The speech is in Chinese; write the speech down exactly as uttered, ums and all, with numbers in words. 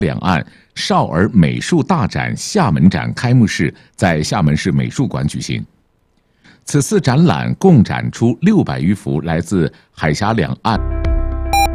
两岸少儿美术大展厦门展开幕式在厦门市美术馆举行。此次展览共展出六百余幅来自海峡两岸。